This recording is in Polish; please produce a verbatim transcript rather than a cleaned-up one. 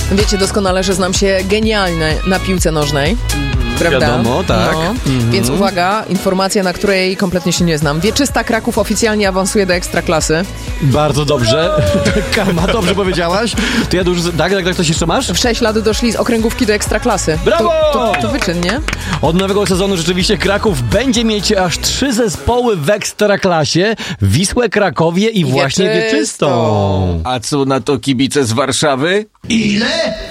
Wiecie doskonale, że znam się genialnie na piłce nożnej. Prawda? Wiadomo, tak. No. Mhm. Więc uwaga, informacja, na której kompletnie się nie znam. Wieczysta Kraków oficjalnie awansuje do Ekstraklasy. Bardzo dobrze. Kama, dobrze powiedziałaś. To ja już... Tak, tak, tak, coś jeszcze masz? W sześć lat doszli z okręgówki do Ekstraklasy. Brawo! To, to, to wyczyn, nie? Od nowego sezonu rzeczywiście Kraków będzie mieć aż trzy zespoły w Ekstraklasie. Wisłę, Krakowie i, I właśnie Wieczystą. Wieczystą. A co na to kibice z Warszawy? Ile?